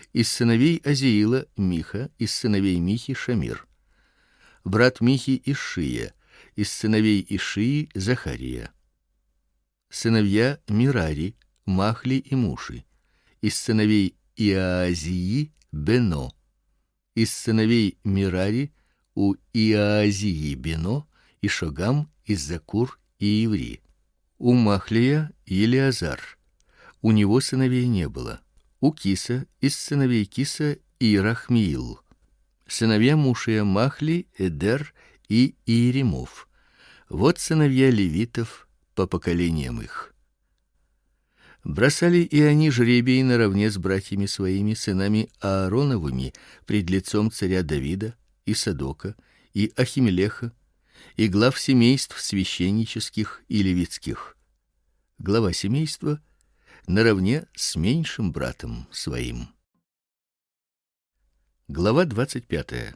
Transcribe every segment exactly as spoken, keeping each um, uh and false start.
Из сыновей Азиила Миха, из сыновей Михи Шамир. Брат Михи Ишия, из сыновей Ишии Захария. Сыновья Мирари, Махли и Муши. Из сыновей Иаазии Бено. Из сыновей Мирари у Иаазии Бено и Шогам из Закур и Иври. У Махлия Елиазар. У него сыновей не было. У Киса из сыновей Киса Ирахмиил. Сыновья Мушия Махли, Эдер и Иеремов. Вот сыновья левитов по поколениям их. Бросали и они жребий наравне с братьями своими, сынами Аароновыми, пред лицом царя Давида и Садока и Ахимелеха и глав семейств священнических и левитских. Глава семейства наравне с меньшим братом своим. Глава двадцать пятая.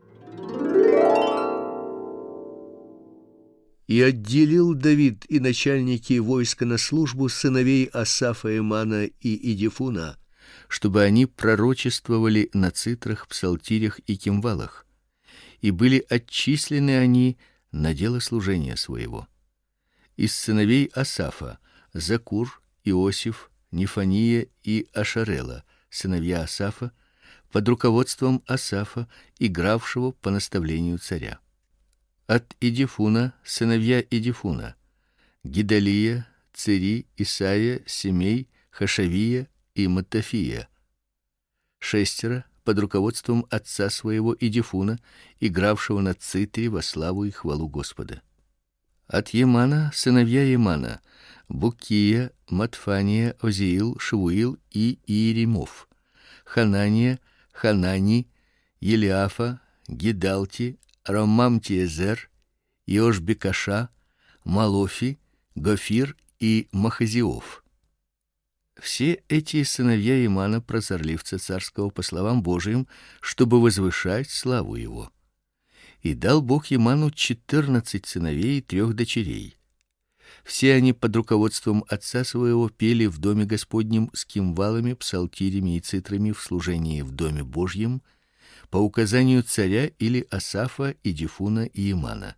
И отделил Давид и начальники войска на службу сыновей Асафа, Эмана и Идифуна, чтобы они пророчествовали на цитрах, псалтирях и кимвалах, и были отчислены они на дело служения своего. Из сыновей Асафа Закур, Иосиф, Нефания и Ашарела, сыновья Асафа, под руководством Асафа, игравшего по наставлению царя. От Идифуна сыновья Идифуна: Гидалия, Цери, Исая, Семей, Хашавия и Матафия. Шестеро под руководством отца своего Идифуна, игравшего на цитре во славу и хвалу Господа. От Емана сыновья Емана: Букия, Матфания, Озиил, Шевуил и Иеремов. Ханания, Ханани, Елиафа, Гидалти, Рамамтиезер, Иошбекаша, Малофи, Гофир и Махазиов. Все эти сыновья Имана, прозорливца царского, по словам Божиим, чтобы возвышать славу его. И дал Бог Иману четырнадцать сыновей и трех дочерей. Все они под руководством отца своего пели в доме Господнем с кимвалами, псалтирями и цитрами в служении в доме Божьем по указанию царя или Асафа, Идифуна и Имана.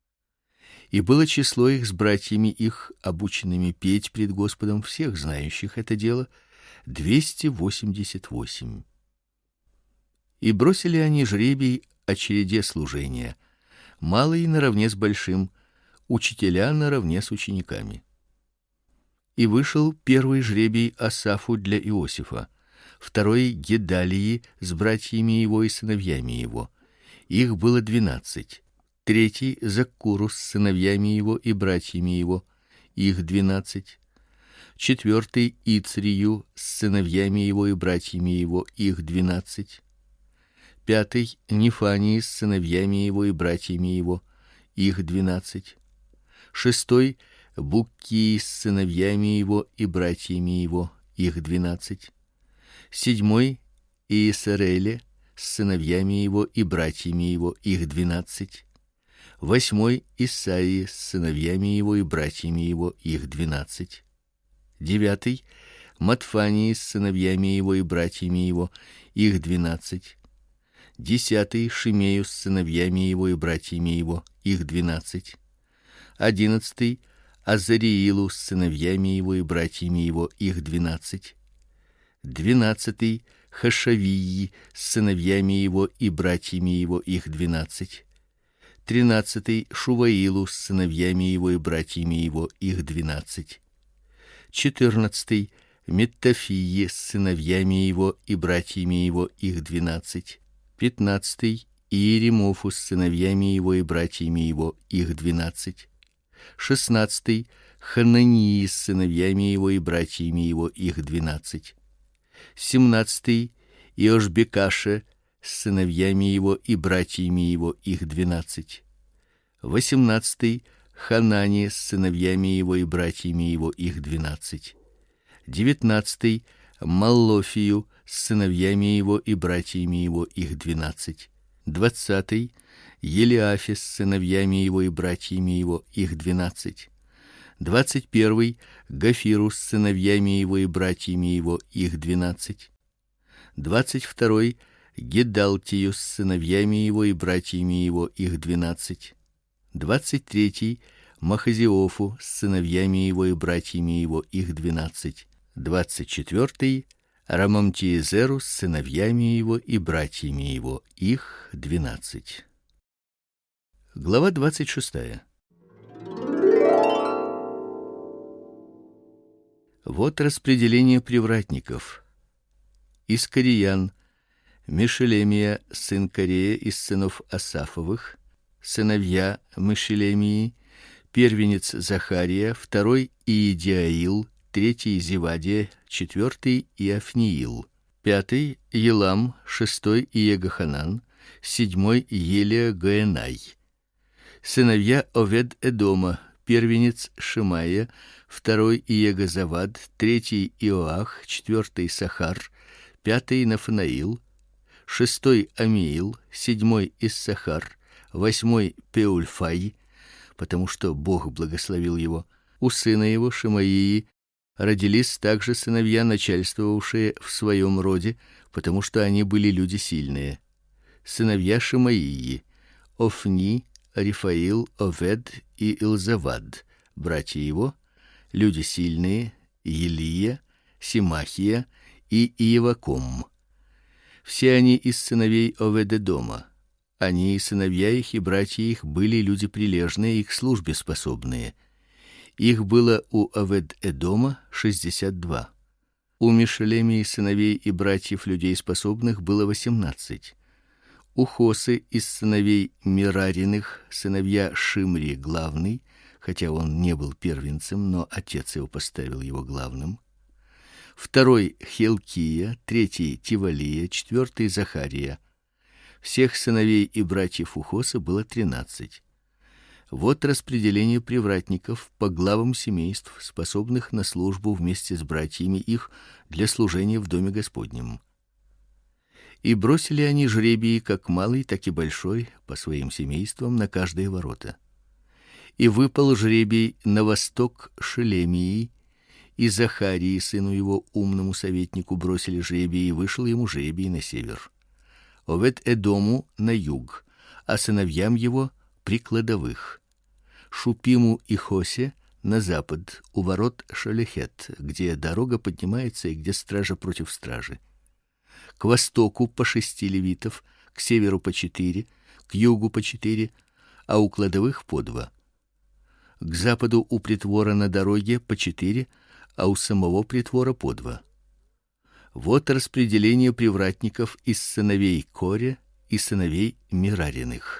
И было число их с братьями их, обученными петь пред Господом, всех знающих это дело, двести восемьдесят восемь. И бросили они жребий о череде служения, малый наравне с большим, учителя наравне с учениками. И вышел первый жребий Асафу для Иосифа, второй Гедалии с братьями его и сыновьями его. Их было двенадцать. Третий Закуру с сыновьями его и братьями его. Их двенадцать. Четвертый Ицрию с сыновьями его и братьями его. Их двенадцать. Пятый Нефании с сыновьями его и братьями его. Их двенадцать. Шестой Буккии с сыновьями его и братьями его. Их двенадцать. Седьмой Иисареле с сыновьями его и братьями его. Их двенадцать. Восьмой Исаии с сыновьями его и братьями его. Их двенадцать. Девятый Матфании с сыновьями его и братьями его. Их двенадцать. Десятый Шимею с сыновьями его и братьями его. Их двенадцать. Одиннадцатый Азариилу с сыновьями его и братьями его. Их двенадцать. Двенадцатый Хашавии с сыновьями его и братьями его. Их двенадцать. Тринадцатый Шуваилу с сыновьями его и братьями его. Их двенадцать. Четырнадцатый Меттафии с сыновьями его и братьями его. Их двенадцать. Пятнадцатый Иеремофу с сыновьями его и братьями его. Их двенадцать. Шестнадцатый Ханании с сыновьями его и братьями его. Их двенадцать. Семнадцатый Иошбекаше с сыновьями его и братьями его. Их двенадцать. Восемнадцатый Ханани с сыновьями его и братьями его. Их двенадцать. Девятнадцатый Маллофию с сыновьями его и братьями его. Их двенадцать. Двадцатый Елиафе с сыновьями его и братьями его. Их двенадцать. Двадцать первый Гофиру с сыновьями его и братьями его. Их двенадцать. двадцать второй Гедалтию с сыновьями его и братьями его, их двенадцать. двадцать третий Махазиофу с сыновьями его и братьями его, их двенадцать. двадцать четвертый Рамамтиезеру с сыновьями его и братьями его, их двенадцать. Глава двадцать шестая. Вот распределение привратников. Искариян, Мешелемия, сын Корея из сынов Асафовых, сыновья Мешелемии, первенец Захария, второй Иедиаил, третий Зевадия, четвертый Иофниил, пятый Елам, шестой Иегоханан, седьмой Елия Гаенай. Сыновья Овед-Эдома, первенец Шимая, второй Иегозавад, третий Иоах, четвертый Сахар, пятый Нафанаил, шестой Амиил, седьмой Иссахар, восьмой Пеульфай, потому что Бог благословил его. У сына его Шимаии родились также сыновья, начальствовавшие в своем роде, потому что они были люди сильные. Сыновья Шимаии: Офни, Рифаил, Овед и Илзавад. Братья его: люди сильные, Елия, Симахия и Иеваком. Все они из сыновей Овед-Эдома. Они и сыновья их и братья их были люди прилежные и к службе способные. Их было у Овед-Эдома шестьдесят два. У Мешелемии сыновей и братьев людей способных было восемнадцать. У Хосы из сыновей Мерариных сыновья Шимри главный, хотя он не был первенцем, но отец его поставил его главным. Второй Хилкия, третий Тивалия, четвертый Захария. Всех сыновей и братьев у Хосы было тринадцать. Вот распределение привратников по главам семейств, способных на службу вместе с братьями их для служения в доме Господнем. И бросили они жребии, как малый, так и большой, по своим семействам на каждые ворота. И выпал жребий на восток Шелемии, и Захарии сыну его, умному советнику, бросили жребий, и вышел ему жребий на север. Овед-Эдому на юг, а сыновьям его при кладовых. Шупиму и Хосе на запад, у ворот Шалехет, где дорога поднимается и где стража против стражи. К востоку по шести левитов, к северу по четыре, к югу по четыре, а у кладовых по два. К западу у притвора на дороге по четыре, а у самого притвора по два. Вот распределение привратников из сыновей Коре и сыновей Мерариных.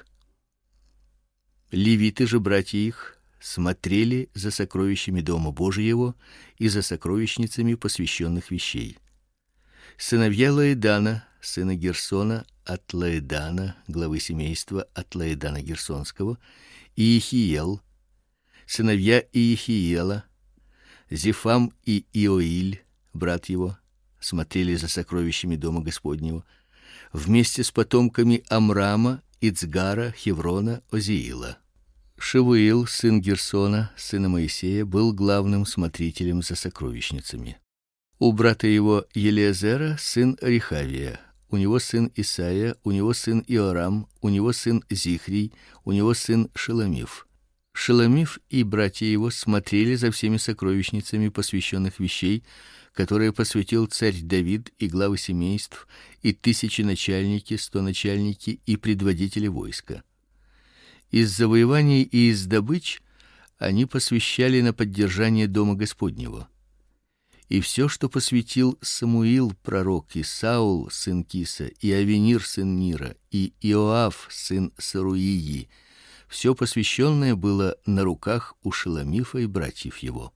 Левиты же, братья их, смотрели за сокровищами дома Божьего и за сокровищницами посвященных вещей. Сыновья Лаэдана, сына Герсона, от Лаэдана, главы семейства от Лаэдана Герсонского, Иехиел. Сыновья Иехиела: Зефам и Иоиль, брат его, смотрели за сокровищами дома Господнего, вместе с потомками Амрама, Ицгара, Хеврона, Озиила. Шевуил, сын Герсона, сына Моисея, был главным смотрителем за сокровищницами. У брата его Елиазера сын Рехавия, у него сын Исаия, у него сын Иорам, у него сын Зихрий, у него сын Шеломиф. Шеломиф и братья его смотрели за всеми сокровищницами посвященных вещей, которые посвятил царь Давид, и главы семейств, и тысячи начальники, сто начальники и предводители войска. Из завоеваний и из добыч они посвящали на поддержание дома Господнего. И все, что посвятил Самуил пророк, и Саул сын Киса, и Авенир сын Нира, и Иоав сын Саруии, все посвященное было на руках у Шеломифа и братьев его.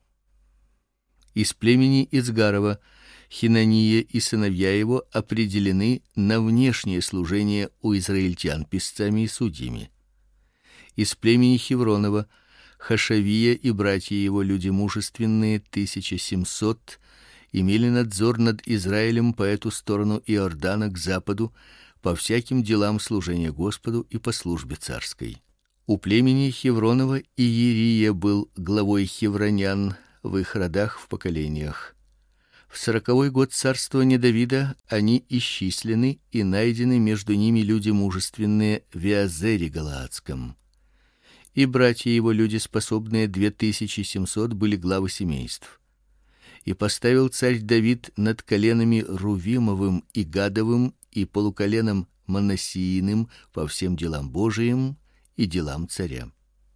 Из племени Ицгарова Хинания и сыновья его определены на внешнее служение у израильтян писцами и судьями. Из племени Хевронова Хашавия и братья его, люди мужественные, тысяча семьсот, имели надзор над Израилем по эту сторону Иордана к западу, по всяким делам служения Господу и по службе царской. У племени Хевронова Иерия был главой хевронян в их родах в поколениях. В сороковой год царствования Давида они исчислены и найдены между ними люди мужественные в Иазере Галаадском. И братья его, люди способные, две тысячи семьсот, были главы семейств. И поставил царь Давид над коленами Рувимовым и Гадовым и полуколеном Манассииным по всем делам Божиим и делам царя.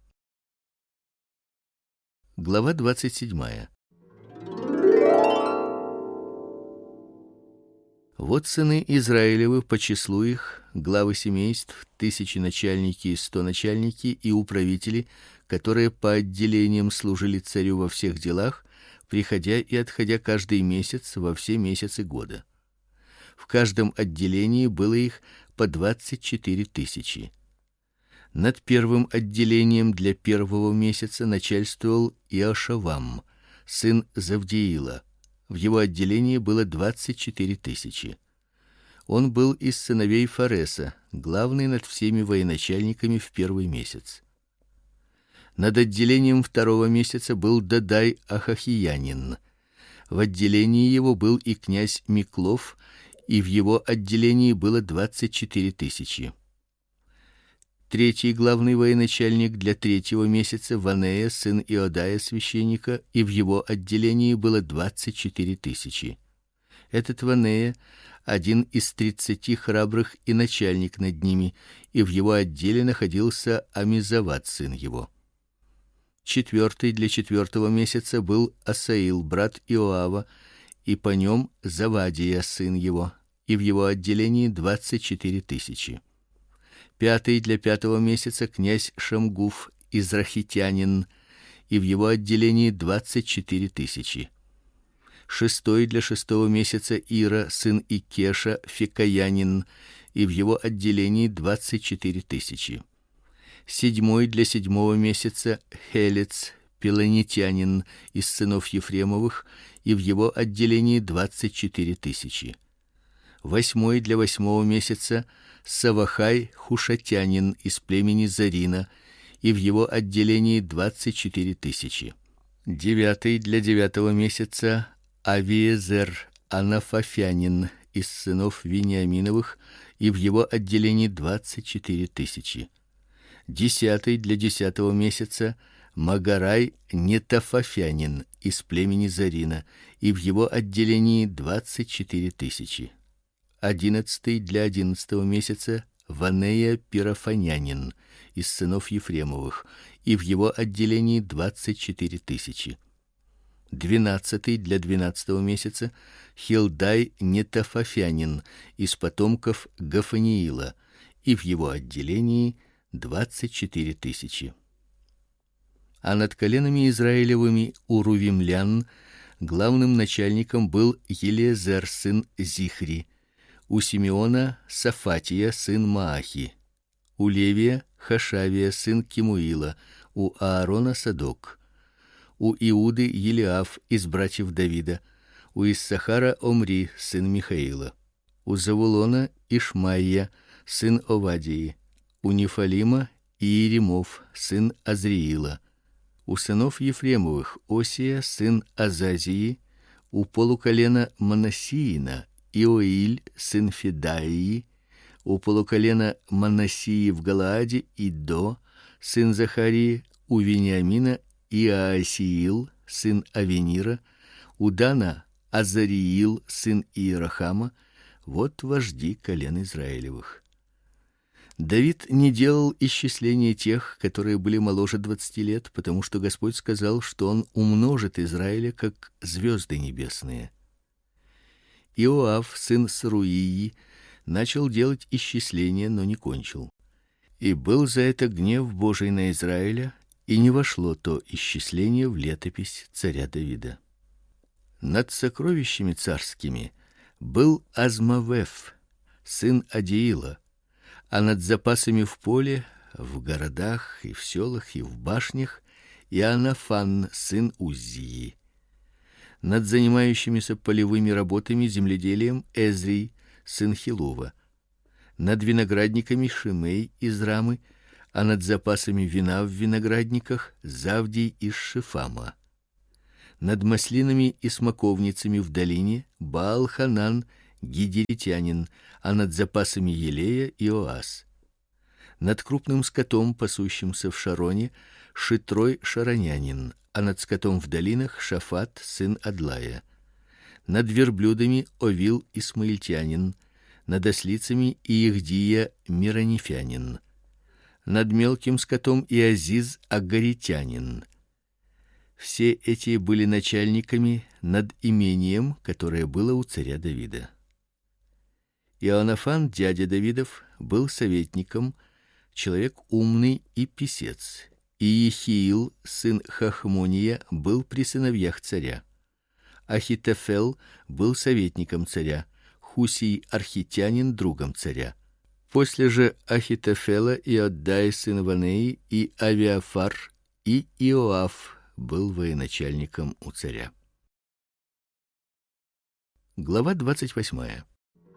Глава двадцать седьмая. Вот сыны Израилевы по числу их, главы семейств, тысячи начальники, сто начальники и управители, которые по отделениям служили царю во всех делах, приходя и отходя каждый месяц во все месяцы года. В каждом отделении было их по двадцать четыре тысячи. Над первым отделением для первого месяца начальствовал Иошавам, сын Завдиила. В его отделении было двадцать четыре тысячи. Он был из сыновей Фареса, главный над всеми военачальниками в первый месяц. Над отделением второго месяца был Дадай Ахахиянин. В отделении его был и князь Миклов, и в его отделении было двадцать четыре тысячи. Третий главный военачальник для третьего месяца Ванея, сын Иодая священника, и в его отделении было двадцать четыре тысячи. Этот Ванея один из тридцати храбрых и начальник над ними, и в его отделе находился Амизават, сын его. Четвертый для четвертого месяца был Асаил, брат Иоава, и по нем Завадия, сын его, и в его отделении двадцать четыре тысячи. Пятый для пятого месяца князь Шамгуф, израхитянин, и в его отделении двадцать четыре тысячи. Шестой для шестого месяца Ира, сын Икеша, фикаянин, и в его отделении двадцать четыре тысячи. Седьмой для седьмого месяца Хелец, пелонитянин, из сынов Ефремовых, и в его отделении двадцать четыре тысячи. Восьмой для восьмого месяца Савахай, хушатянин, из племени Зарина, и в его отделении двадцать четыре тысячи. Девятый для девятого месяца Авиезер, анафафянин, из сынов Вениаминовых, и в его отделении двадцать четыре тысячи. Десятый для десятого месяца Магарай, нетафафянин, из племени Зарина, и в его отделении двадцать четыре тысячи. Одиннадцатый для одиннадцатого месяца Ванея пирафанянин, из сынов Ефремовых, и в его отделении двадцать четыре тысячи. Двенадцатый для двенадцатого месяца Хилдай нетафафянин, из потомков Гафаниила, и в его отделении двадцать четыре тысячи. А над коленами Израилевыми у рувимлян главным начальником был Елиезер, сын Зихри. У Симеона Сафатия, сын Маахи. У Левия Хашавия, сын Кимуила. У Аарона Садок. У Иуды Елиаф из братьев Давида. У Иссахара Омри, сын Михаила. У Завулона Ишмаия, сын Овадии. У Нефалима Иеремов, сын Азриила. У сынов Ефремовых Осия, сын Азазии. У полуколена Манассиина Иоиль, сын Федаии. У полуколена Манассии в Галааде Идо, сын Захарии. У Вениамина Иоасиил, сын Авенира. У Дана Азариил, сын Иерахама. Вот вожди колен Израилевых. Давид не делал исчисления тех, которые были моложе двадцати лет, потому что Господь сказал, что он умножит Израиля как звезды небесные. Иоав, сын Саруии, начал делать исчисления, но не кончил. И был за это гнев Божий на Израиля, и не вошло то исчисление в летопись царя Давида. Над сокровищами царскими был Азмавев, сын Адиила, а над запасами в поле, в городах и в селах и в башнях Иоанафан, сын Уззии. Над занимающимися полевыми работами, земледелием Эзрий, сын Хилова. Над виноградниками Шимей из Рамы, а над запасами вина в виноградниках Завдий из Шифама. Над маслинами и смоковницами в долине Баал-Ханан гидеритянин, а над запасами елея Иоас. Над крупным скотом, пасущимся в Шароне, Шитрой шаронянин, а над скотом в долинах Шафат сын Адлая. Над верблюдами Овил исмаильтянин, над ослицами Иехдия миронифянин. Над мелким скотом Иазиз агаритянин. Все эти были начальниками над имением, которое было у царя Давида. Иоанафан, дядя Давидов, был советником, человек умный и писец. И Иехиил, сын Хахмония, был при сыновьях царя. Ахитофел был советником царя, Хусий архитянин другом царя. После же Ахитофела Иоддай сын Ванеи и Авиафар и Иоав был военачальником у царя. Глава двадцать восьмая.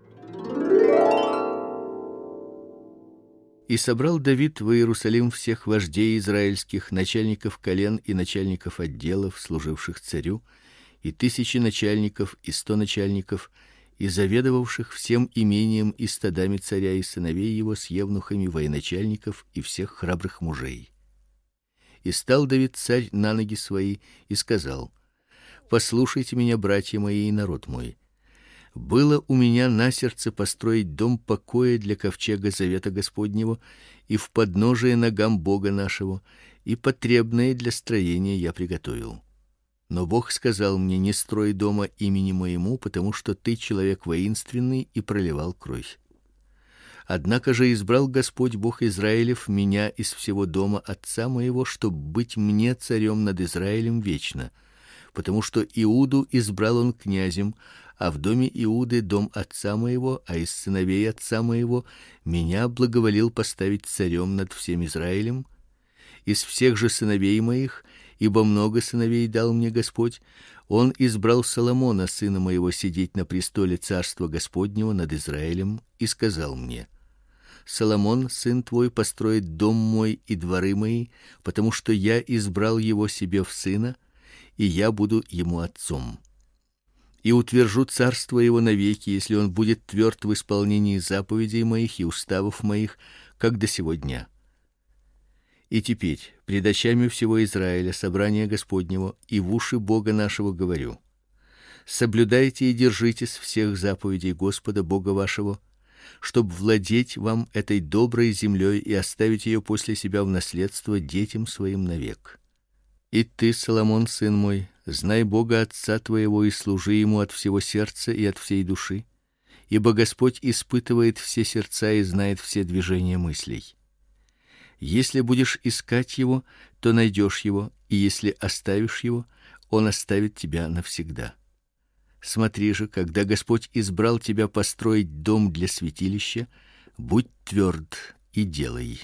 И собрал Давид в Иерусалим всех вождей израильских, начальников колен и начальников отделов, служивших царю, и тысячи начальников, и сто начальников, и заведовавших всем имением и стадами царя и сыновей его с евнухами военачальников и всех храбрых мужей. И стал Давид царь на ноги свои и сказал: послушайте меня, братья мои и народ мой. Было у меня на сердце построить дом покоя для ковчега завета Господнего и в подножие ногам Бога нашего, и потребное для строения я приготовил. Но Бог сказал мне: не строй дома имени моему, потому что ты человек воинственный и проливал кровь. Однако же избрал Господь Бог Израилев меня из всего дома отца моего, чтоб быть мне царем над Израилем вечно, потому что Иуду избрал он князем, а в доме Иуды дом отца моего, а из сыновей отца моего меня благоволил поставить царем над всем Израилем. Из всех же сыновей моих, ибо много сыновей дал мне Господь, он избрал Соломона сына моего сидеть на престоле царства Господнего над Израилем, и сказал мне: Соломон сын твой построит дом мой и дворы мои, потому что я избрал его себе в сына, и я буду ему отцом. И утвержу царство его навеки, если он будет тверд в исполнении заповедей моих и уставов моих, как до сего дня. И теперь пред очами всего Израиля, собрания Господнего, и в уши Бога нашего говорю: соблюдайте и держитесь всех заповедей Господа Бога вашего, чтобы владеть вам этой доброй землей и оставить ее после себя в наследство детям своим навек. И ты, Соломон, сын мой, знай Бога отца твоего и служи ему от всего сердца и от всей души, ибо Господь испытывает все сердца и знает все движения мыслей. Если будешь искать его, то найдешь его, и если оставишь его, он оставит тебя навсегда. Смотри же, когда Господь избрал тебя построить дом для святилища, будь тверд и делай.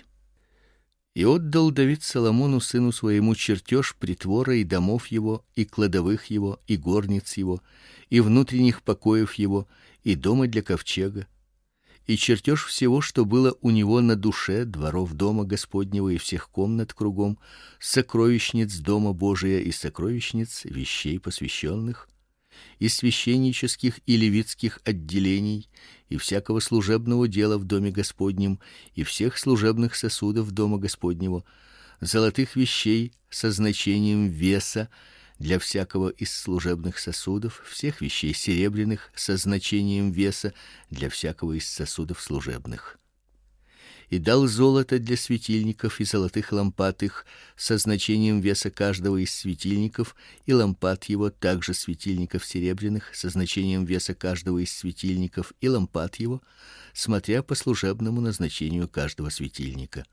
И отдал Давид Соломону сыну своему чертеж притвора и домов его, и кладовых его, и горниц его, и внутренних покоев его, и дома для ковчега, и чертеж всего, что было у него на душе, дворов дома Господнего и всех комнат кругом, сокровищниц дома Божия и сокровищниц вещей посвященных, и священнических и левитских отделений, и всякого служебного дела в доме Господнем, и всех служебных сосудов дома Господнего, золотых вещей со значением веса для всякого из служебных сосудов, всех вещей серебряных со значением веса для всякого из сосудов служебных. И дал золото для светильников и золотых лампад их со значением веса каждого из светильников, и лампад его, также светильников серебряных со значением веса каждого из светильников, и лампад его, смотря по служебному назначению каждого светильника.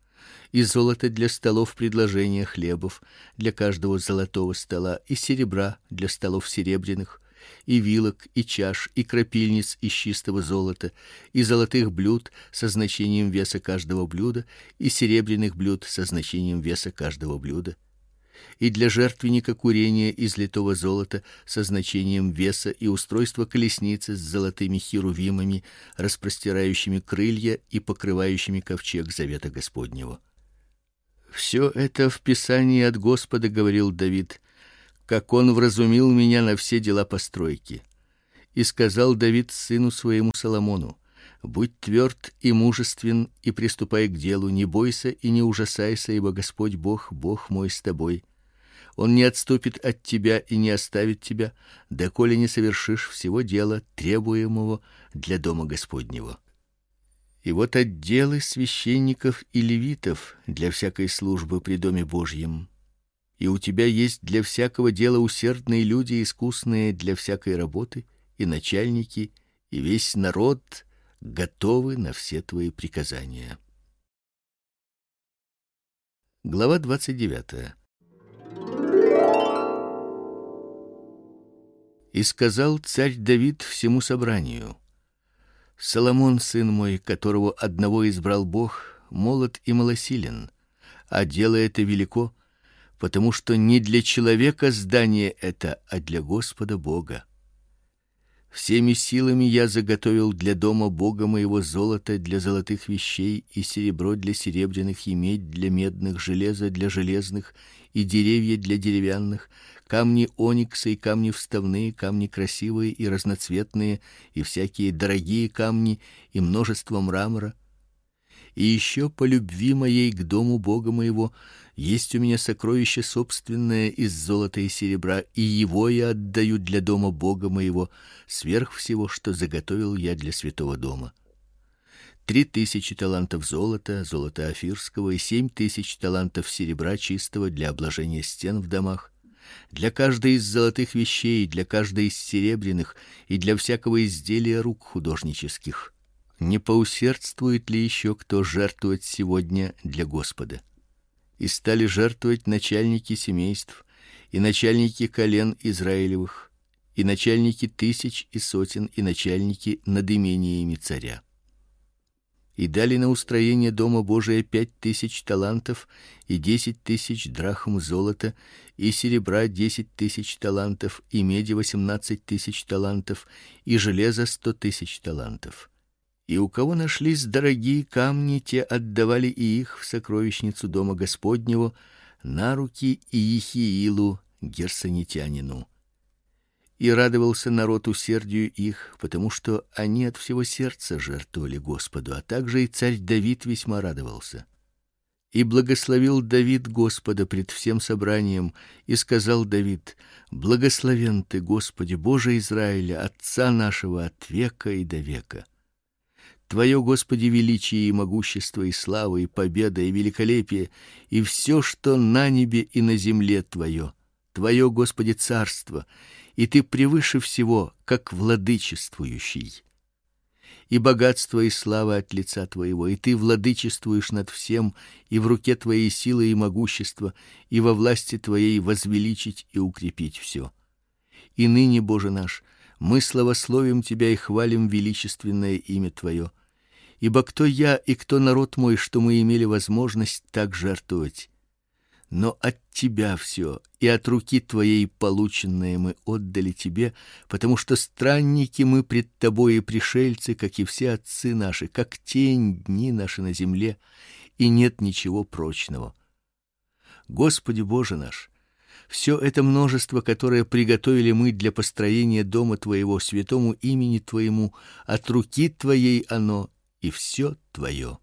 И золото для столов предложения хлебов, для каждого золотого стола, и серебра для столов серебряных, и вилок, и чаш, и крапильниц из чистого золота, и золотых блюд со значением веса каждого блюда, и серебряных блюд со значением веса каждого блюда, и для жертвенника курения из литого золота со значением веса, и устройство колесницы с золотыми херувимами, распростирающими крылья и покрывающими ковчег завета Господнего. Все это в Писании от Господа, говорил Давид, как он вразумил меня на все дела постройки. И сказал Давид сыну своему Соломону: будь тверд и мужествен, и приступай к делу, не бойся и не ужасайся, ибо Господь Бог, Бог мой с тобой. Он не отступит от тебя и не оставит тебя, доколе не совершишь всего дела, требуемого для дома Господнего. И вот отделы священников и левитов для всякой службы при доме Божьем. И у тебя есть для всякого дела усердные люди, искусные для всякой работы, и начальники, и весь народ готовы на все твои приказания. Глава двадцать девятая. И сказал царь Давид всему собранию: Соломон, сын мой, которого одного избрал Бог, молод и малосилен, а дело это велико, потому что не для человека здание это, а для Господа Бога. Всеми силами я заготовил для дома Бога моего золото для золотых вещей и серебро для серебряных и медь для медных, железо для железных и деревья для деревянных, камни оникса и камни вставные, камни красивые и разноцветные, и всякие дорогие камни и множество мрамора. И еще по любви моей к дому Бога моего есть у меня сокровище собственное из золота и серебра, и его я отдаю для дома Бога моего сверх всего, что заготовил я для святого дома. Три тысячи талантов золота, золота офирского, и семь тысяч талантов серебра чистого для обложения стен в домах, для каждой из золотых вещей, для каждой из серебряных и для всякого изделия рук художнических. Не поусердствует ли еще кто жертвовать сегодня для Господа? И стали жертвовать начальники семейств, и начальники колен Израилевых, и начальники тысяч и сотен, и начальники над имениями царя. И дали на устроение дома Божия пять тысяч талантов и десять тысяч драхм золота, и серебра десять тысяч талантов, и меди восемнадцать тысяч талантов, и железа сто тысяч талантов. И у кого нашлись дорогие камни, те отдавали и их в сокровищницу дома Господнего на руки Иехиилу герсонитянину. И радовался народ усердию их, потому что они от всего сердца жертвовали Господу, а также и царь Давид весьма радовался. И благословил Давид Господа пред всем собранием, и сказал Давид: благословен ты, Господи, Боже Израиля, отца нашего от века и до века. Твое, Господи, величие и могущество и слава и победа и великолепие и все, что на небе и на земле твое. Твое, Господи, царство, и ты превыше всего, как владычествующий. И богатство и слава от лица твоего, и ты владычествуешь над всем, и в руке твоей сила и могущество, и во власти твоей возвеличить и укрепить все. И ныне, Боже наш, мы славословим тебя и хвалим величественное имя твое. Ибо кто я и кто народ мой, что мы имели возможность так жертвовать? Но от тебя все, и от руки твоей полученное мы отдали тебе, потому что странники мы пред тобой и пришельцы, как и все отцы наши, как тень дни наши на земле, и нет ничего прочного. Господи Боже наш, все это множество, которое приготовили мы для построения дома твоего, святому имени твоему, от руки твоей оно, и все твое.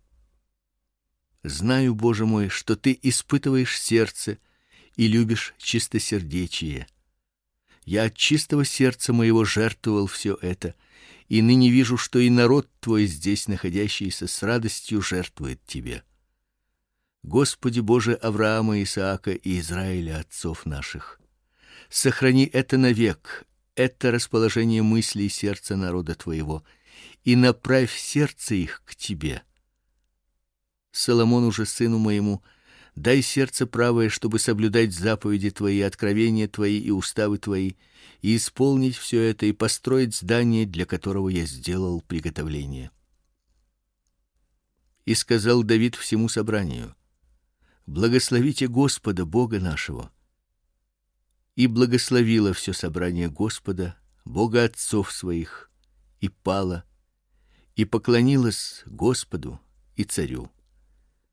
Знаю, Боже мой, что ты испытываешь сердце и любишь чистосердечие. Я от чистого сердца моего жертвовал все это, и ныне вижу, что и народ твой здесь находящийся с радостью жертвует тебе. Господи Боже Авраама, Исаака и Израиля, отцов наших, сохрани это навек, это расположение мыслей сердца народа твоего, и направь сердце их к тебе. Соломону же, сыну моему, дай сердце правое, чтобы соблюдать заповеди твои, откровения твои и уставы твои, и исполнить все это, и построить здание, для которого я сделал приготовление. И сказал Давид всему собранию: благословите Господа, Бога нашего. И благословило все собрание Господа, Бога отцов своих, и пало, и поклонилось Господу и царю.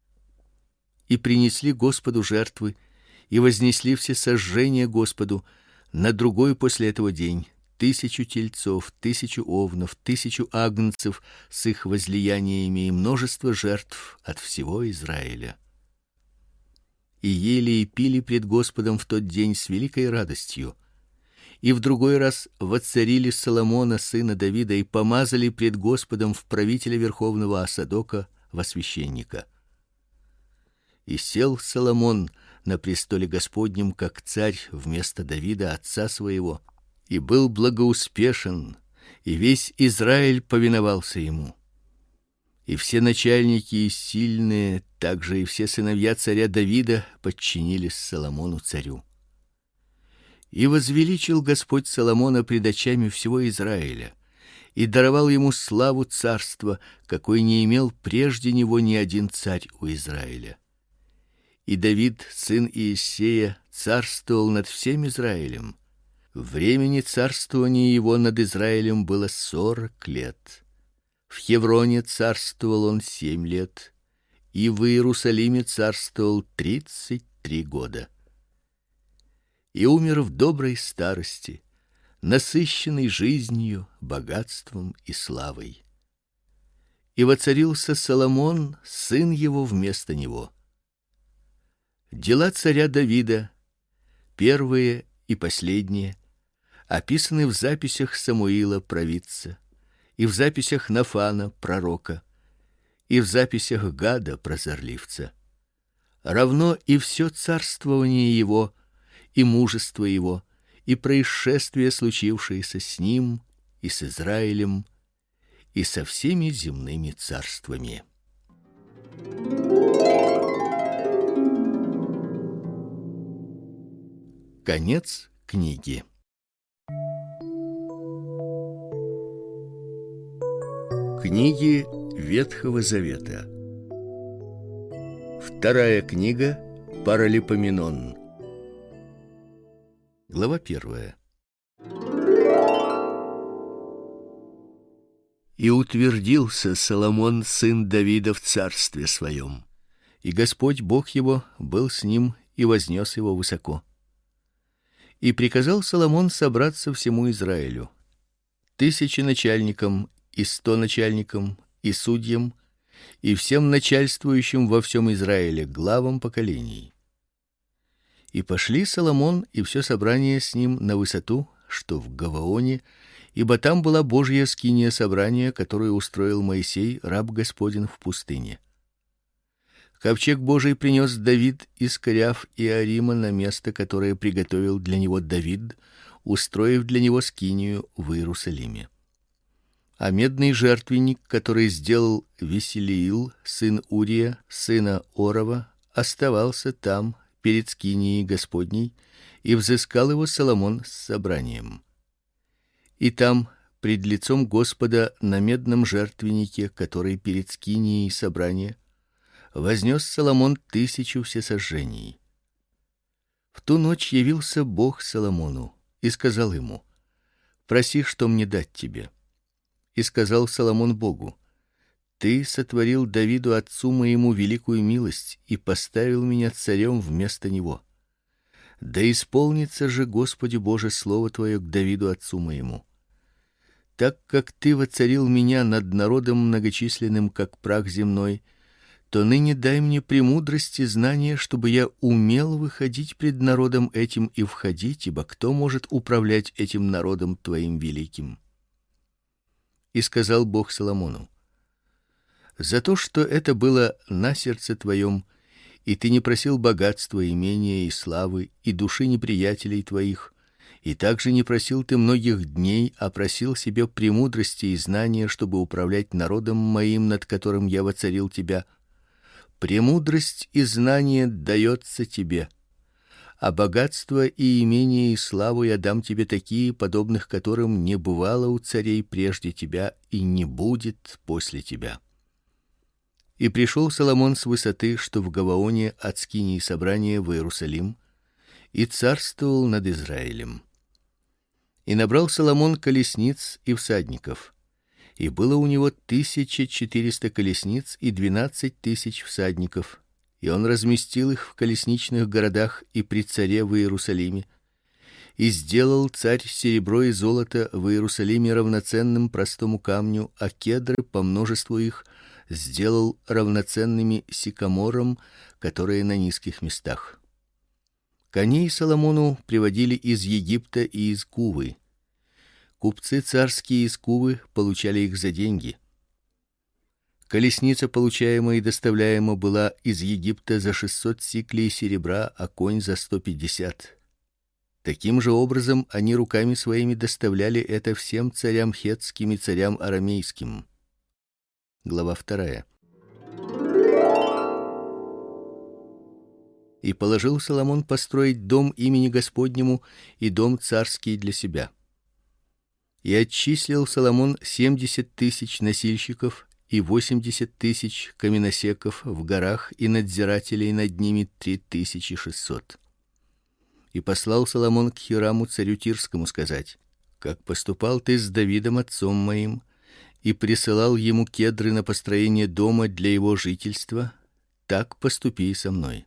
И принесли Господу жертвы, и вознесли все сожжения Господу, На другой после этого день тысячу тельцов, тысячу овнов, тысячу агнцев с их возлияниями и множество жертв от всего Израиля. И ели и пили пред Господом в тот день с великой радостью. И в другой раз воцарили Соломона сына Давида и помазали пред Господом в правителя верховного, а Садока во священника. И сел Соломон на престоле Господнем как царь вместо Давида отца своего, и был благоуспешен, и весь Израиль повиновался ему. И все начальники и сильные, также и все сыновья царя Давида подчинились Соломону царю. И возвеличил Господь Соломона пред очами всего Израиля, и даровал ему славу царства, какой не имел прежде него ни один царь у Израиля. И Давид, сын Иессея, царствовал над всем Израилем. Времени царствования его над Израилем было сорок лет. В Хевроне царствовал он семь лет, и в Иерусалиме царствовал тридцать три года. И умер в доброй старости, насыщенный жизнью, богатством и славой. И воцарился Соломон, сын его, вместо него. Дела царя Давида, первые и последние, описаны в записях Самуила провидца, и в записях Нафана пророка, и в записях Гада прозорливца. Равно и все царствование его, и мужество его, и происшествия, случившиеся с ним и с Израилем, и со всеми земными царствами. Конец книги. Книги Ветхого Завета. Вторая книга Паралипоменон. Глава первая. И утвердился Соломон сын Давида в царстве своем, и Господь Бог его был с ним и вознес его высоко. И приказал Соломон собраться всему Израилю, тысячи начальникам и сто начальникам и судьям и всем начальствующим во всем Израиле, главам поколений. И пошли Соломон и все собрание с ним на высоту, что в Гаваоне, ибо там была Божья скиния собрания, которую устроил Моисей, раб Господень, в пустыне. Ковчег Божий принес Давид из Коряв и Арима на место, которое приготовил для него Давид, устроив для него скинию в Иерусалиме. А медный жертвенник, который сделал Веселиил, сын Урия, сына Орова, оставался там перед скинией Господней, и взыскал его Соломон с собранием. И там пред лицом Господа на медном жертвеннике, который перед скинией собрания, вознес Соломон тысячу всесожжений. В ту ночь явился Бог Соломону и сказал ему: проси, что мне дать тебе. И сказал Соломон Богу: ты сотворил Давиду отцу моему великую милость и поставил меня царем вместо него. Да исполнится же, Господи Боже, слово твое к Давиду отцу моему. Так как ты воцарил меня над народом многочисленным, как прах земной, то ныне дай мне премудрости и знания, чтобы я умел выходить пред народом этим и входить, ибо кто может управлять этим народом твоим великим? И сказал Бог Соломону: за то, что это было на сердце твоем, и ты не просил богатства, имения и славы, и души неприятелей твоих, и также не просил ты многих дней, а просил себе премудрости и знания, чтобы управлять народом моим, над которым я воцарил тебя. Премудрость и знание дается тебе, а богатство и имение и славу я дам тебе такие, подобных которым не бывало у царей прежде тебя и не будет после тебя. И пришел Соломон с высоты, что в Гаваоне, от скинии собрания в Иерусалим, и царствовал над Израилем. И набрал Соломон колесниц и всадников, и было у него тысяча четыреста колесниц и двенадцать тысяч всадников, и он разместил их в колесничных городах и при царе в Иерусалиме. И сделал царь серебро и золото в Иерусалиме равноценным простому камню, а кедры по множеству их сделал равноценными сикаморам, которые на низких местах. Коней Соломону приводили из Египта и из Кувы. Купцы царские из Кувы получали их за деньги. Колесница, получаемая и доставляемая, была из Египта за шестьсот сиклей серебра, а конь за сто пятьдесят. Таким же образом они руками своими доставляли это всем царям хеттским и царям арамейским. Глава вторая. И положил Соломон построить дом имени Господнему и дом царский для себя. И отчислил Соломон семьдесят тысяч носильщиков и восемьдесят тысяч каменосеков в горах и надзирателей над ними три тысячи шестьсот. И послал Соломон к Хираму царю Тирскому сказать: как поступал ты с Давидом отцом моим и присылал ему кедры на построение дома для его жительства, так поступи и со мной.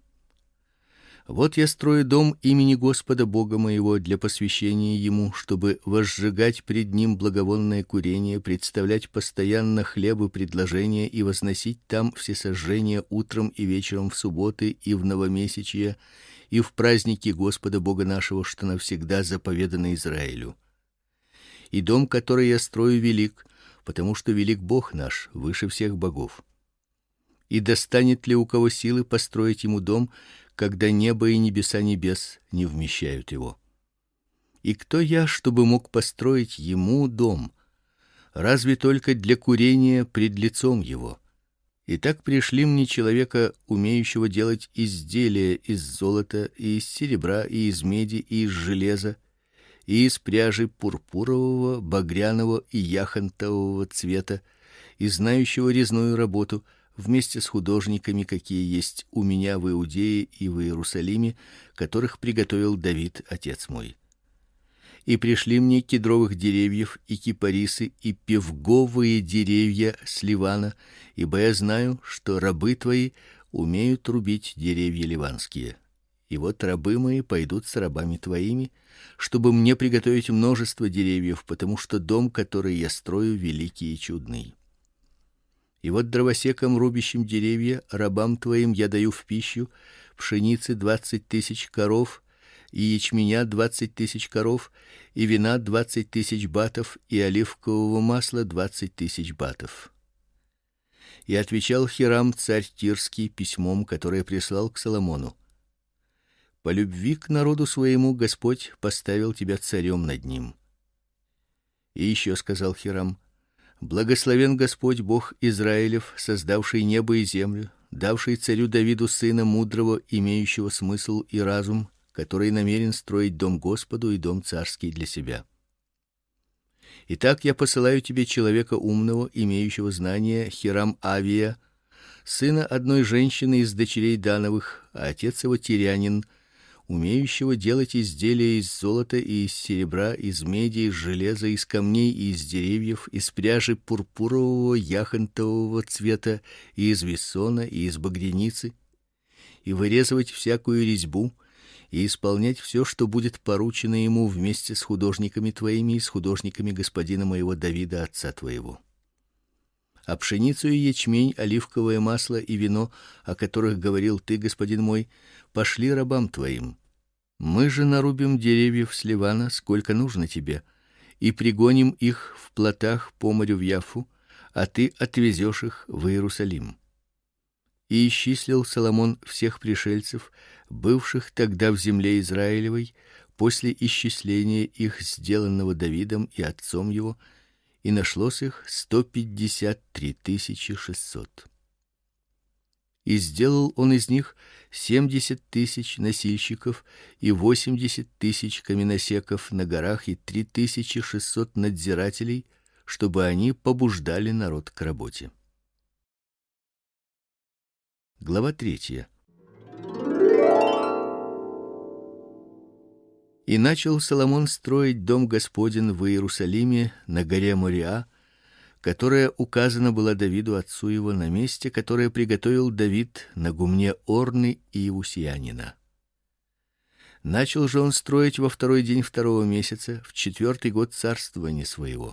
Вот я строю дом имени Господа Бога моего для посвящения ему, чтобы возжигать пред ним благовонное курение, представлять постоянно хлебы предложения и возносить там всесожжения утром и вечером в субботы и в новомесячие и в праздники Господа Бога нашего, что навсегда заповедано Израилю. И дом, который я строю, велик, потому что велик Бог наш, выше всех богов. И достанет ли у кого силы построить ему дом, когда небо и небеса небес не вмещают его? И кто я, чтобы мог построить ему дом? Разве только для курения пред лицом его? Итак, пришли мне человека, умеющего делать изделия из золота и из серебра и из меди и из железа и из пряжи пурпурового, багряного и яхонтового цвета, и знающего резную работу, вместе с художниками, какие есть у меня в Иудее и в Иерусалиме, которых приготовил Давид отец мой. И пришли мне кедровых деревьев и кипарисы и певговые деревья с Ливана, ибо я знаю, что рабы твои умеют рубить деревья ливанские. И вот рабы мои пойдут с рабами твоими, чтобы мне приготовить множество деревьев, потому что дом, который я строю, великий и чудный. И вот дровосекам, рубящим деревья, рабам твоим я даю в пищу пшеницы двадцать тысяч коров, и ячменя двадцать тысяч коров, и вина двадцать тысяч батов, и оливкового масла двадцать тысяч батов. И отвечал Хирам царь Тирский письмом, которое прислал к Соломону: по любви к народу своему Господь поставил тебя царем над ним. И еще сказал Хирам: благословен Господь Бог Израилев, создавший небо и землю, давший царю Давиду сына мудрого, имеющего смысл и разум, который намерен строить дом Господу и дом царский для себя. Итак, я посылаю тебе человека умного, имеющего знания, Хирам-Авия, сына одной женщины из дочерей Дановых, а отец его тирянин, умеющего делать изделия из золота и из серебра, из меди, из железа, из камней и из деревьев, из пряжи пурпурового, яхонтового цвета, и из вессона, и из багряницы, и вырезывать всякую резьбу, и исполнять все, что будет поручено ему вместе с художниками твоими и с художниками господина моего Давида отца твоего. А пшеницу и ячмень, оливковое масло и вино, о которых говорил ты, господин мой, пошли рабам твоим. Мы же нарубим деревьев с Ливана, сколько нужно тебе, и пригоним их в плотах по морю в Яффу, а ты отвезешь их в Иерусалим. И исчислил Соломон всех пришельцев, бывших тогда в земле Израилевой, после исчисления их, сделанного Давидом и отцом его, и нашлось их сто пятьдесят три тысячи шестьсот. И сделал он из них семьдесят тысяч носильщиков и восемьдесят тысяч каменосеков на горах и три тысячи шестьсот надзирателей, чтобы они побуждали народ к работе. Глава третья. И начал Соломон строить дом Господень в Иерусалиме на горе Мориа, которая указана была Давиду отцу его на месте, которое приготовил Давид на гумне Орны и Иусиянина. Начал же он строить во второй день второго месяца, в четвертый год царствования своего.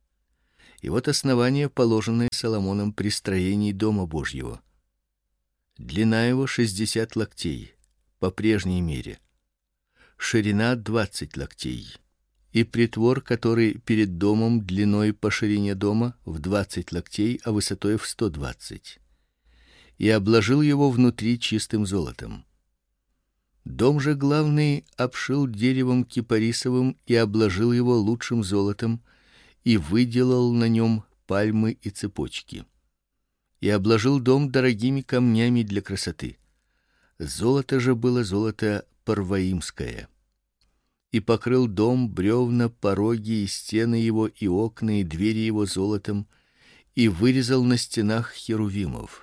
И вот основание, положенное Соломоном при строении дома Божьего. Длина его шестьдесят локтей по прежней мере, ширина двадцать локтей, и притвор, который перед домом длиной по ширине дома в двадцать локтей, а высотой в сто двадцать. И обложил его внутри чистым золотом. Дом же главный обшил деревом кипарисовым и обложил его лучшим золотом, и выделал на нем пальмы и цепочки. И обложил дом дорогими камнями для красоты. Золото же было золото парваимское. И покрыл дом, бревна, пороги и стены его и окна и двери его золотом, и вырезал на стенах херувимов.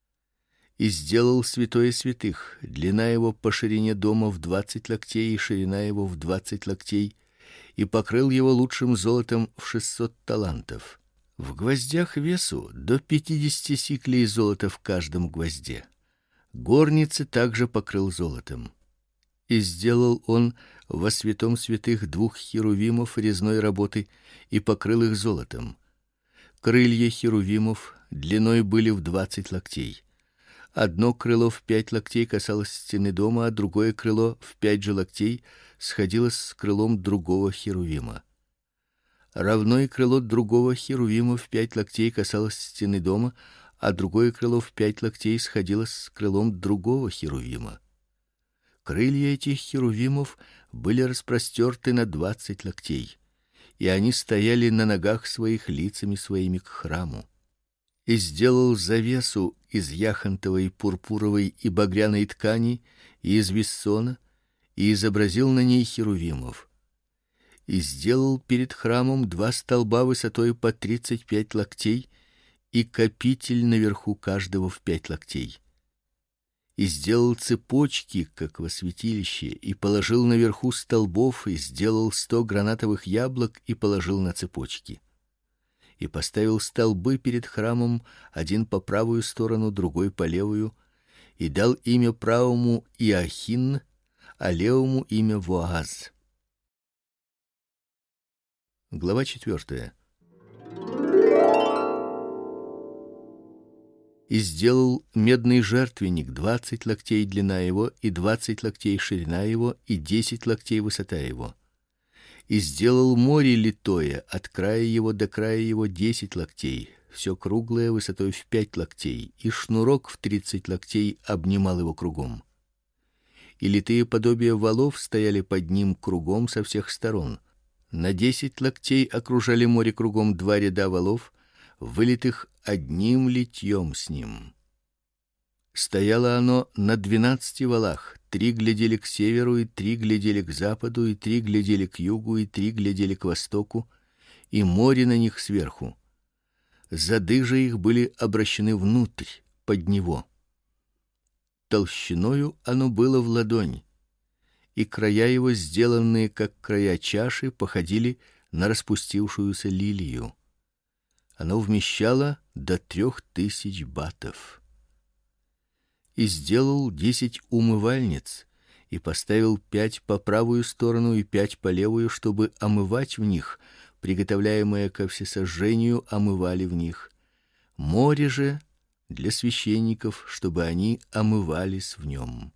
И сделал святое святых, длина его по ширине дома в двадцать локтей и ширина его в двадцать локтей, и покрыл его лучшим золотом в шестьсот талантов. В гвоздях весу до пятидесяти сиклей золота в каждом гвозде. Горницы также покрыл золотом. И сделал он во святом святых двух херувимов резной работы и покрыл их золотом. Крылья херувимов длиной были в двадцать локтей. Одно крыло в пять локтей касалось стены дома, а другое крыло в пять же локтей сходилось с крылом другого херувима. Равно и крыло другого херувима в пять локтей касалось стены дома, а другое крыло в пять локтей сходилось с крылом другого херувима. Крылья этих херувимов были распростерты на двадцать локтей, и они стояли на ногах своих лицами своими к храму. И сделал завесу из яхонтовой, пурпуровой и багряной ткани и из виссона, и изобразил на ней херувимов. И сделал перед храмом два столба высотой по тридцать пять локтей и капитель наверху каждого в пять локтей. И сделал цепочки, как во святилище, и положил наверху столбов, и сделал сто гранатовых яблок и положил на цепочки. И поставил столбы перед храмом, один по правую сторону, другой по левую, и дал имя правому Иохин, а левому имя Воаз. Глава четвертая. И сделал медный жертвенник, двадцать локтей длина его и двадцать локтей ширина его и десять локтей высота его. И сделал море литое, от края его до края его десять локтей, все круглое высотой в пять локтей, и шнурок в тридцать локтей обнимал его кругом. И литые подобия валов стояли под ним кругом со всех сторон. На десять локтей окружали море кругом два ряда валов, вылитых одним литьем с ним. Стояло оно на двенадцати валах. Три глядели к северу, и три глядели к западу, и три глядели к югу, и три глядели к востоку, и море на них сверху. Зады же их были обращены внутрь, под него. Толщиною оно было в ладонь, и края его, сделанные как края чаши, походили на распустившуюся лилию. Оно вмещало до трех тысяч батов. И сделал десять умывальниц, и поставил пять по правую сторону и пять по левую, чтобы омывать в них, приготовляемое ко всесожжению омывали в них. Море же для священников, чтобы они омывались в нем.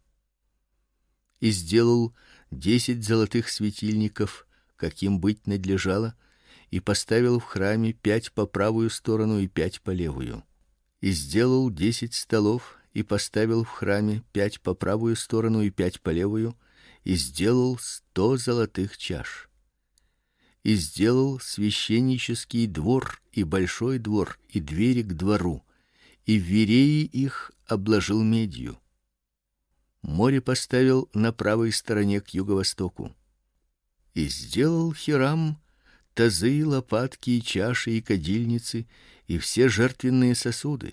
И сделал десять золотых светильников, каким быть надлежало, и поставил в храме пять по правую сторону и пять по левую. И сделал десять столов, и поставил в храме пять по правую сторону и пять по левую, и сделал сто золотых чаш. И сделал священнический двор и большой двор и двери к двору, и вереи их обложил медью. Море поставил на правой стороне к юго-востоку. И сделал Хирам тазы, лопатки и чаши и кадильницы и все жертвенные сосуды.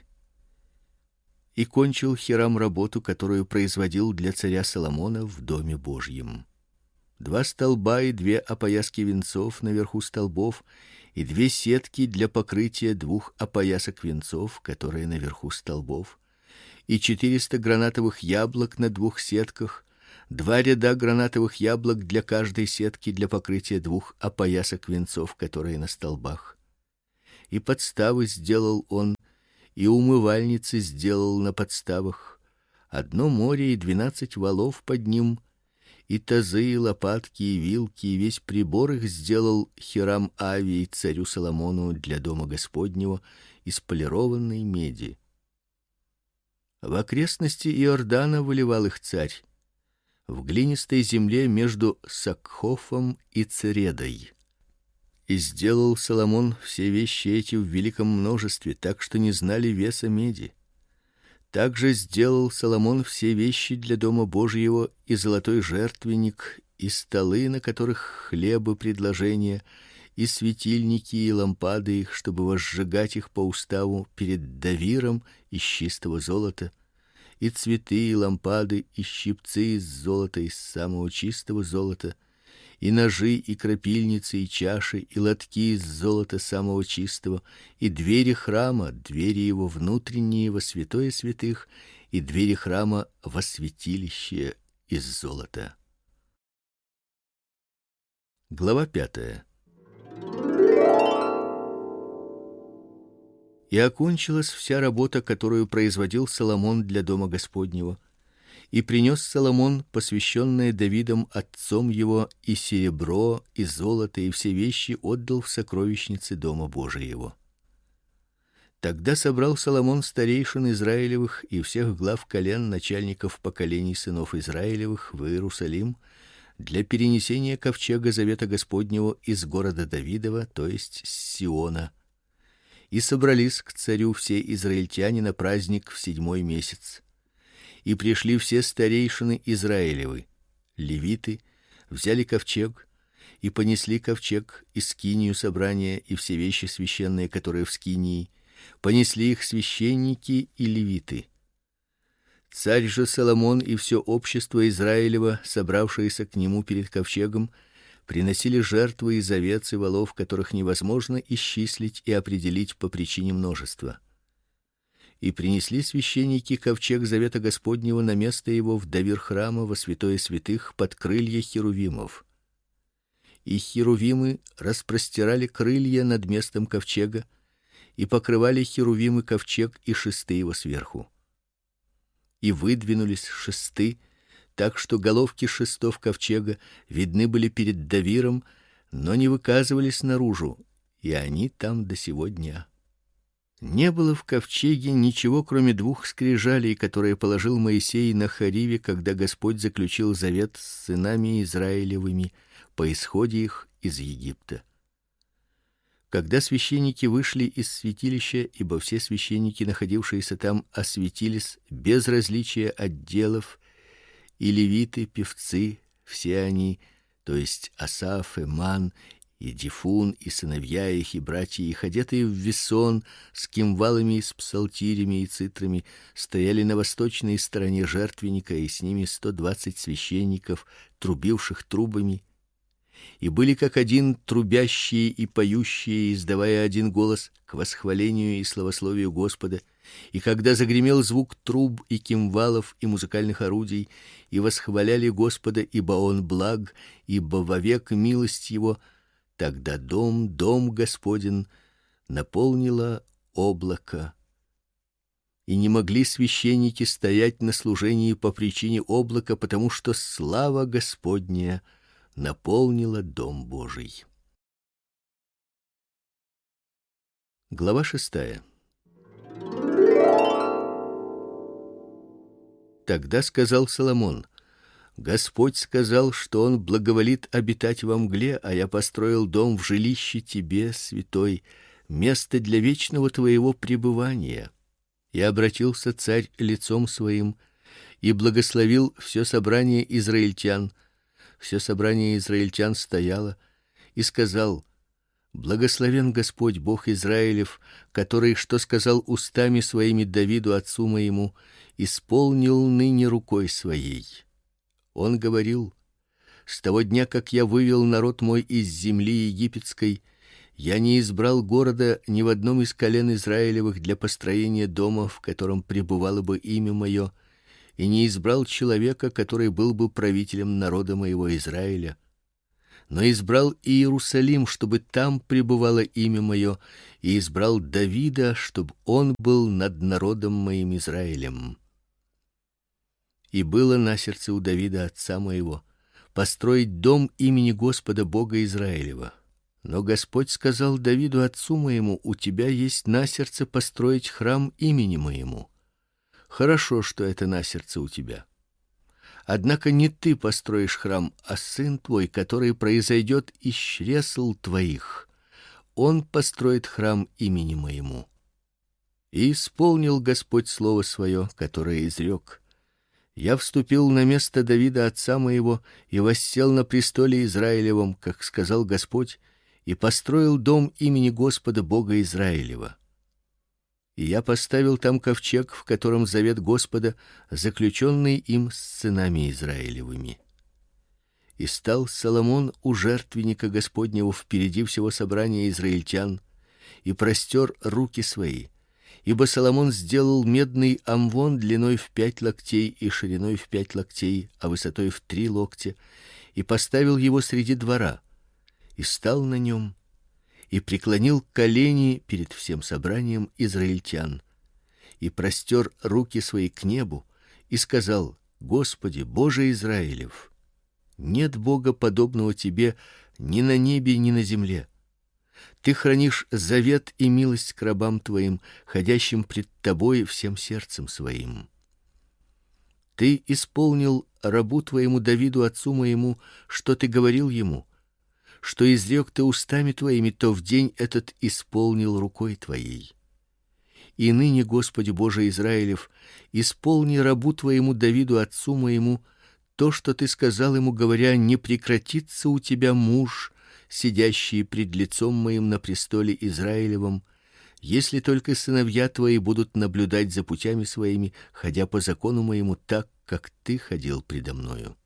И кончил Хирам работу, которую производил для царя Соломона в доме Божьем. Два столба и две опояски венцов наверху столбов, и две сетки для покрытия двух опоясок венцов, которые наверху столбов, и четыреста гранатовых яблок на двух сетках, два ряда гранатовых яблок для каждой сетки для покрытия двух опоясок венцов, которые на столбах. И подставы сделал он, и умывальницы сделал на подставах, одно море и двенадцать валов под ним, и тазы, и лопатки, и вилки, и весь прибор их сделал Хирам-Авий царю Соломону для дома Господнего из полированной меди. В окрестности Иордана выливал их царь в глинистой земле между Сакхофом и Цередой. И сделал Соломон все вещи эти в великом множестве, так что не знали веса меди. Также сделал Соломон все вещи для дома Божьего, и золотой жертвенник, и столы, на которых хлебы предложения, и светильники, и лампады их, чтобы возжигать их по уставу перед давиром из чистого золота, и цветы, и лампады, и щипцы из золота, из самого чистого золота, и ножи, и крапильницы, и чаши, и лотки из золота самого чистого, и двери храма, двери его внутренние во святое святых, и двери храма во святилище из золота. Глава пятая. И окончилась вся работа, которую производил Соломон для дома Господнего. И принес Соломон посвященное Давидом отцом его и серебро, и золото, и все вещи отдал в сокровищницы дома Божиего. Тогда собрал Соломон старейшин Израилевых и всех глав колен, начальников поколений сынов Израилевых в Иерусалим для перенесения ковчега завета Господнего из города Давидова, то есть с Сиона. И собрались к царю все израильтяне на праздник в седьмой месяц. И пришли все старейшины Израилевы, левиты, взяли ковчег и понесли ковчег и скинию собрания и все вещи священные, которые в скинии, понесли их священники и левиты. Царь же Соломон и все общество Израилево, собравшееся к нему перед ковчегом, приносили жертвы из овец и волов, которых невозможно исчислить и определить по причине множества. И принесли священники ковчег завета Господнего на место его в давир храма во святое святых под крылья херувимов. И херувимы распростирали крылья над местом ковчега, и покрывали херувимы ковчег и шесты его сверху. И выдвинулись шесты, так что головки шестов ковчега видны были перед давиром, но не выказывались наружу, и они там до сего дня. Не было в ковчеге ничего, кроме двух скрижалей, которые положил Моисей на Хориве, когда Господь заключил завет с сынами Израилевыми по исходе их из Египта. Когда священники вышли из святилища, ибо все священники, находившиеся там, осветились без различия отделов, и левиты, певцы, все они, то есть Асаф, Эман, и Дифун, и сыновья их, и братья их, одетые в весон, с кимвалами, с псалтирями и цитрами, стояли на восточной стороне жертвенника, и с ними сто двадцать священников, трубивших трубами, и были как один трубящие и поющие, издавая один голос к восхвалению и славословию Господа. И когда загремел звук труб и кимвалов и музыкальных орудий, и восхваляли Господа, ибо он благ, ибо вовек милость его, тогда дом, дом Господень наполнило облако. И не могли священники стоять на служении по причине облака, потому что слава Господня наполнила дом Божий. Глава шестая. Тогда сказал Соломон: Господь сказал, что он благоволит обитать во мгле, а я построил дом в жилище тебе, святой, место для вечного твоего пребывания. И обратился царь лицом своим и благословил все собрание израильтян. Все собрание израильтян стояло и сказал: Благословен Господь Бог Израилев, который, что сказал устами своими Давиду отцу моему, исполнил ныне рукой своей. Он говорил: с того дня, как я вывел народ мой из земли египетской, я не избрал города ни в одном из колен Израилевых для построения дома, в котором пребывало бы имя мое, и не избрал человека, который был бы правителем народа моего Израиля, но избрал Иерусалим, чтобы там пребывало имя мое, и избрал Давида, чтобы он был над народом моим Израилем. И было на сердце у Давида отца моего построить дом имени Господа Бога Израилева. Но Господь сказал Давиду отцу моему: у тебя есть на сердце построить храм имени моему. Хорошо, что это на сердце у тебя. Однако не ты построишь храм, а сын твой, который произойдет из чресл твоих. Он построит храм имени моему. И исполнил Господь слово свое, которое изрек. Я вступил на место Давида отца моего и воссел на престоле Израилевом, как сказал Господь, и построил дом имени Господа Бога Израилева. И я поставил там ковчег, в котором завет Господа, заключенный им с сынами Израилевыми. И стал Соломон у жертвенника Господнего впереди всего собрания израильтян и простер руки свои. Ибо Соломон сделал медный амвон длиной в пять локтей и шириной в пять локтей, а высотой в три локтя, и поставил его среди двора, и стал на нем, и преклонил колени перед всем собранием израильтян, и простер руки свои к небу, и сказал: Господи, Боже Израилев, нет Бога подобного тебе ни на небе, ни на земле. Ты хранишь завет и милость к рабам твоим, ходящим пред тобой всем сердцем своим. Ты исполнил рабу твоему Давиду отцу моему, что ты говорил ему, что изрек ты устами твоими, то в день этот исполнил рукой твоей. И ныне, Господи Боже Израилев, исполни рабу твоему Давиду отцу моему то, что ты сказал ему, говоря: не прекратится у тебя муж, сидящий пред лицом моим на престоле Израилевом, если только сыновья твои будут наблюдать за путями своими, ходя по закону моему, так как ты ходил предо мною.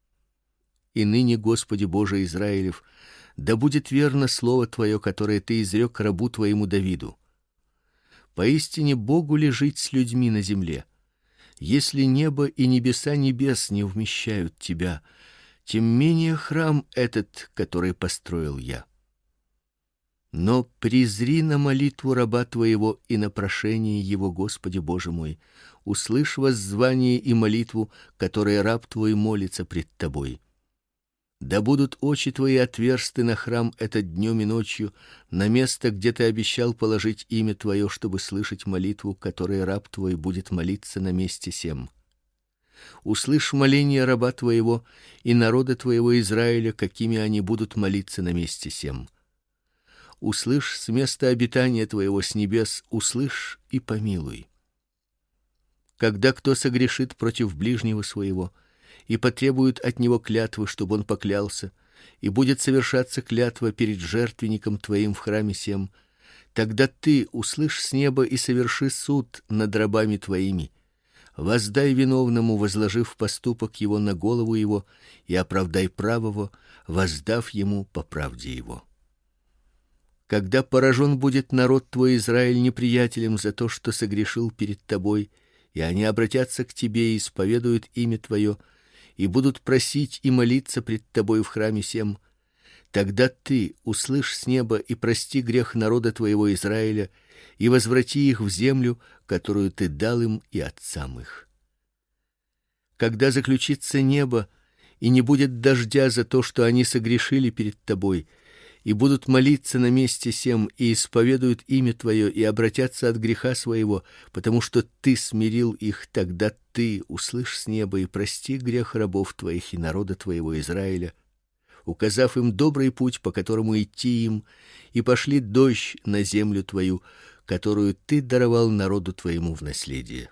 И ныне, Господи Боже Израилев, да будет верно слово твое, которое ты изрек рабу твоему Давиду. Поистине Богу ли жить с людьми на земле? Если небо и небеса небес не вмещают тебя, тем менее храм этот, который построил я. Но презри на молитву раба твоего и на прошение его, Господи Боже мой, услышь воззвание и молитву, которой раб твой молится пред тобой. Да будут очи твои отверсты на храм этот днем и ночью, на место, где ты обещал положить имя твое, чтобы слышать молитву, которой раб твой будет молиться на месте сем. Услышь моление раба твоего и народа твоего Израиля, какими они будут молиться на месте сем. Услышь с места обитания твоего с небес, услышь и помилуй. Когда кто согрешит против ближнего своего и потребует от него клятвы, чтобы он поклялся, и будет совершаться клятва перед жертвенником твоим в храме сем, тогда ты услышь с неба и соверши суд над рабами твоими. Воздай виновному, возложив поступок его на голову его, и оправдай правого, воздав ему по правде его. Когда поражен будет народ твой Израиль неприятелем за то, что согрешил перед тобой, и они обратятся к тебе и исповедуют имя твое, и будут просить и молиться пред тобой в храме сем, тогда ты услышь с неба и прости грех народа твоего Израиля, и возврати их в землю, которую ты дал им и отцам их. Когда заключится небо, и не будет дождя за то, что они согрешили перед тобой, и будут молиться на месте сем, и исповедуют имя твое, и обратятся от греха своего, потому что ты смирил их, тогда ты услышь с неба и прости грех рабов твоих и народа твоего Израиля, указав им добрый путь, по которому идти им, и пошли дождь на землю твою, которую ты даровал народу твоему в наследие.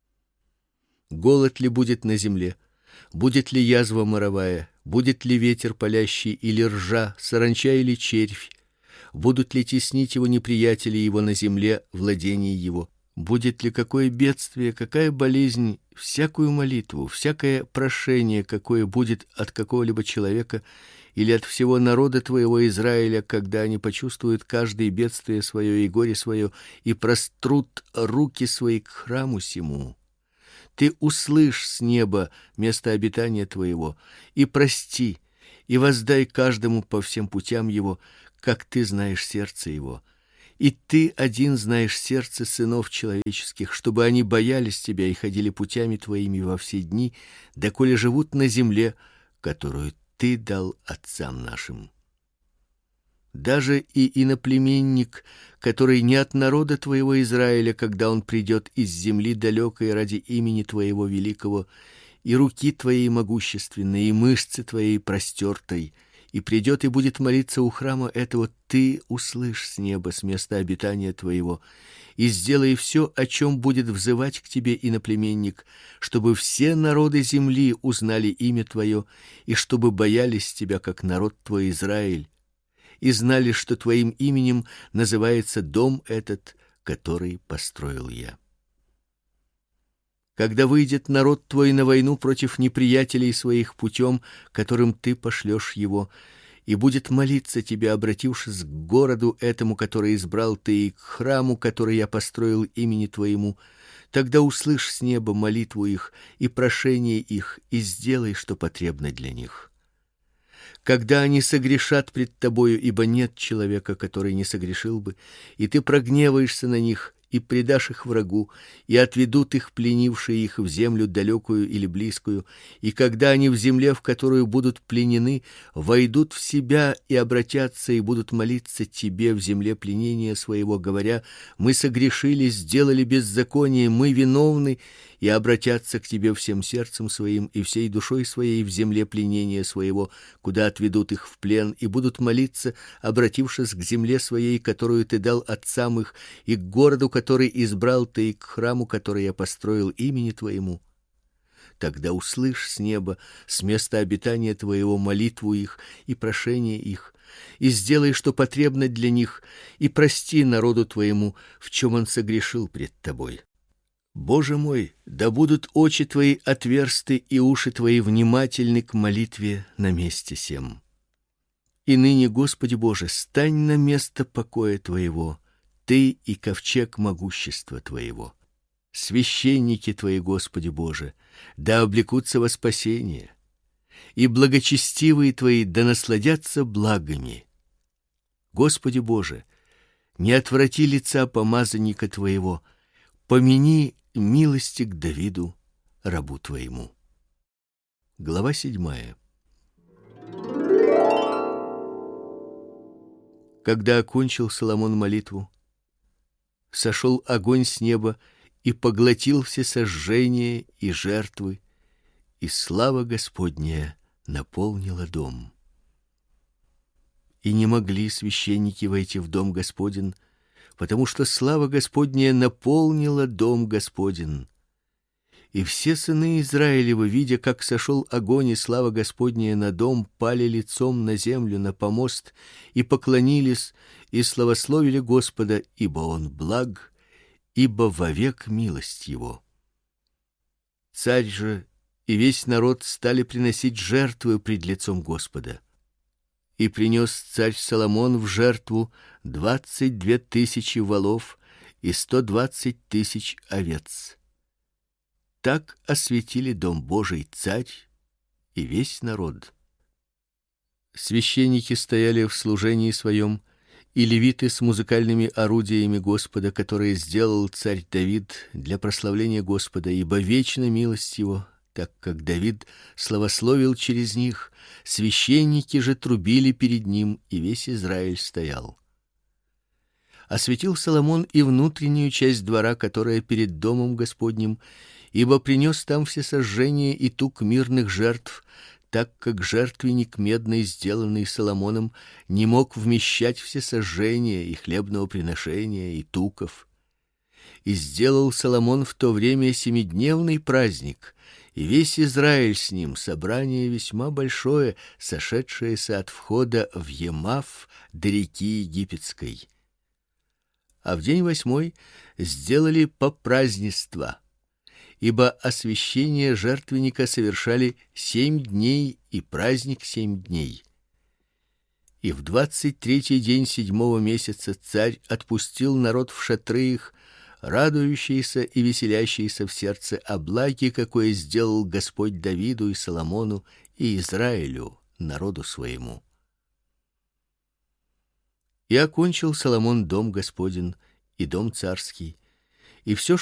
Голод ли будет на земле? Будет ли язва моровая? Будет ли ветер палящий или ржа, саранча или червь? Будут ли теснить его неприятели его на земле, владение его? Будет ли какое бедствие, какая болезнь, всякую молитву, всякое прошение, какое будет от какого-либо человека или от всего народа твоего Израиля, когда они почувствуют каждое бедствие свое и горе свое и прострут руки свои к храму сему, Ты услышь с неба место обитания твоего и прости, и воздай каждому по всем путям его, как ты знаешь сердце его. И ты один знаешь сердце сынов человеческих, чтобы они боялись тебя и ходили путями твоими во все дни, доколе живут на земле, которую ты дал отцам нашим. Даже и иноплеменник, который не от народа твоего Израиля, когда он придет из земли далекой ради имени твоего великого, и руки твоей могущественной, и мышцы твоей простертой, и придет и будет молиться у храма этого, ты услышь с неба, с места обитания твоего, и сделай все, о чем будет взывать к тебе иноплеменник, чтобы все народы земли узнали имя твое, и чтобы боялись тебя, как народ твой Израиль, и знали, что твоим именем называется дом этот, который построил я. Когда выйдет народ твой на войну против неприятелей своих путем, которым ты пошлешь его, и будет молиться тебе, обратившись к городу этому, который избрал ты, и к храму, который я построил имени твоему, тогда услышь с неба молитву их и прошение их, и сделай, что потребно для них. Когда они согрешат пред тобою, ибо нет человека, который не согрешил бы, и ты прогневаешься на них и предашь их врагу, и отведут их пленившие их в землю далекую или близкую, и когда они в земле, в которую будут пленены, войдут в себя и обратятся и будут молиться тебе в земле пленения своего, говоря: мы согрешили, сделали беззаконие, мы виновны, и обратятся к тебе всем сердцем своим и всей душой своей в земле пленения своего, куда отведут их в плен, и будут молиться, обратившись к земле своей, которую ты дал отцам их, и к городу, который избрал ты, и к храму, который я построил имени твоему. Тогда услышь с неба, с места обитания твоего, молитву их и прошение их, и сделай, что потребно для них, и прости народу твоему, в чем он согрешил пред тобой. Боже мой, да будут очи твои отверсты и уши твои внимательны к молитве на месте сем. И ныне, Господи Боже, стань на место покоя твоего, ты и ковчег могущества твоего. Священники твои, Господи Боже, да облекутся во спасение, и благочестивые твои да насладятся благами. Господи Боже, не отврати лица помазанника твоего, помяни милости к Давиду, рабу твоему. Глава седьмая. Когда окончил Соломон молитву, сошел огонь с неба и поглотил все сожжения и жертвы, и слава Господня наполнила дом. И не могли священники войти в дом Господень, потому что слава Господня наполнила дом Господень. И все сыны Израилевы, видя, как сошел огонь и слава Господня на дом, пали лицом на землю, на помост, и поклонились, и славословили Господа, ибо Он благ, ибо вовек милость Его. Царь же и весь народ стали приносить жертвы пред лицом Господа. И принес царь Соломон в жертву двадцать две тысячи волов и сто двадцать тысяч овец. Так осветили дом Божий царь и весь народ. Священники стояли в служении своем, и левиты с музыкальными орудиями Господа, которые сделал царь Давид для прославления Господа, ибо вечна милость его, так как Давид славословил через них, священники же трубили перед ним, и весь Израиль стоял. Осветил Соломон и внутреннюю часть двора, которая перед домом Господним, ибо принес там все сожжения и тук мирных жертв, так как жертвенник медный, сделанный Соломоном, не мог вмещать все сожжения и хлебного приношения и туков. И сделал Соломон в то время семидневный праздник, и весь Израиль с ним, собрание весьма большое, сошедшееся от входа в Емав до реки Египетской. А в день восьмой сделали попразднества, ибо освящение жертвенника совершали семь дней и праздник семь дней. И в двадцать третий день седьмого месяца царь отпустил народ в шатры их, радующийся и веселящийся в сердце о благе, какое сделал Господь Давиду и Соломону и Израилю, народу своему. И окончил Соломон дом Господень и дом царский, и все,